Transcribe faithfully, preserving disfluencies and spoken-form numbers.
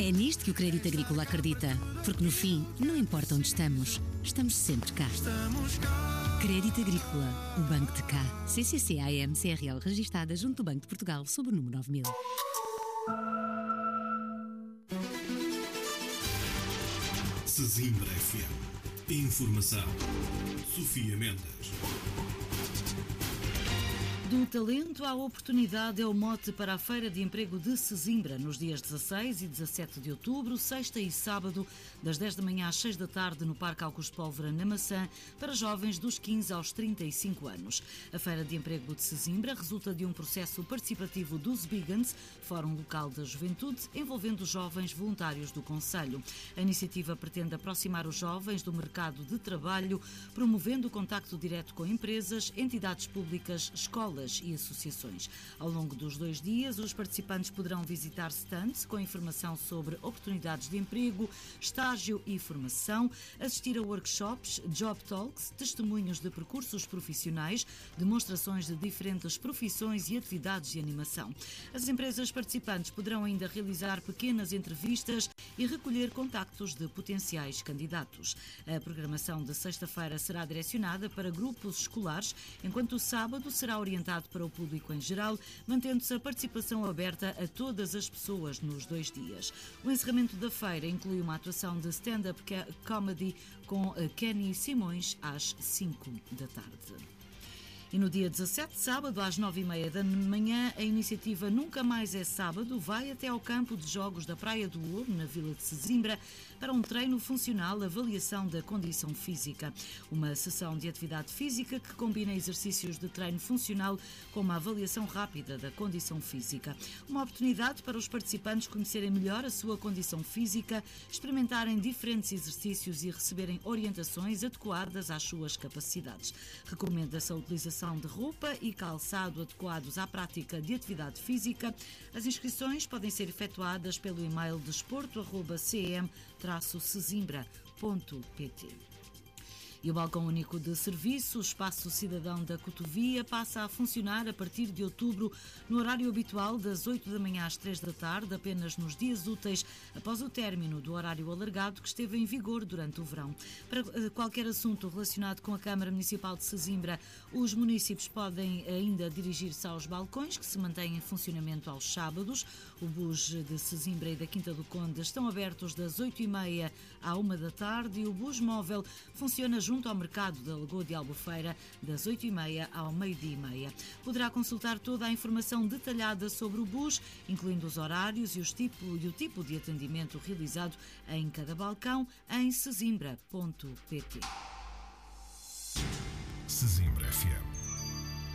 É nisto que o Crédito Agrícola acredita, porque no fim, não importa onde estamos, estamos sempre cá. Crédito Agrícola, o Banco de Cá. C C C A M C R L registada junto do Banco de Portugal sob o número nove mil. Sesimbra F M. Informação. Sofia Mendes. Do talento à oportunidade é o mote para a Feira de Emprego de Sesimbra, nos dias dezasseis e dezassete de outubro, sexta e sábado, das dez da manhã às seis da tarde, no Parque Augusto Pólvora, na Maçã, para jovens dos quinze aos trinta e cinco anos. A Feira de Emprego de Sesimbra resulta de um processo participativo dos Bigans, Fórum Local da Juventude, envolvendo jovens voluntários do concelho. A iniciativa pretende aproximar os jovens do mercado de trabalho, promovendo o contacto direto com empresas, entidades públicas, escolas e associações. Ao longo dos dois dias, os participantes poderão visitar stands com informação sobre oportunidades de emprego, estágio e formação, assistir a workshops, job talks, testemunhos de percursos profissionais, demonstrações de diferentes profissões e atividades de animação. As empresas participantes poderão ainda realizar pequenas entrevistas e recolher contactos de potenciais candidatos. A programação de sexta-feira será direcionada para grupos escolares, enquanto o sábado será orientado para o público em geral, mantendo-se a participação aberta a todas as pessoas nos dois dias. O encerramento da feira inclui uma atuação de stand-up comedy com Kenny Simões às cinco da tarde. E no dia dezassete, sábado, às nove e meia da manhã, a iniciativa Nunca Mais é Sábado vai até ao campo de jogos da Praia do Ouro, na Vila de Sesimbra, para um treino funcional avaliação da condição física. Uma sessão de atividade física que combina exercícios de treino funcional com uma avaliação rápida da condição física. Uma oportunidade para os participantes conhecerem melhor a sua condição física, experimentarem diferentes exercícios e receberem orientações adequadas às suas capacidades. Recomenda-se a utilização de roupa e calçado adequados à prática de atividade física. As inscrições podem ser efetuadas pelo e-mail desporto arroba c m traço sesimbra ponto p t. E o balcão único de serviço, o Espaço Cidadão da Cotovia, passa a funcionar a partir de outubro no horário habitual das oito da manhã às três da tarde, apenas nos dias úteis após o término do horário alargado que esteve em vigor durante o verão. Para qualquer assunto relacionado com a Câmara Municipal de Sesimbra, os municípios podem ainda dirigir-se aos balcões, que se mantêm em funcionamento aos sábados. O bus de Sesimbra e da Quinta do Conde estão abertos das oito e meia à uma da tarde e o bus móvel funciona junto junto ao mercado da Lagoa de Albufeira, das oito e meia ao meio-dia e meia. Poderá consultar toda a informação detalhada sobre o bus, incluindo os horários e, os tipo, e o tipo de atendimento realizado em cada balcão, em sesimbra ponto p t. Sesimbra F M.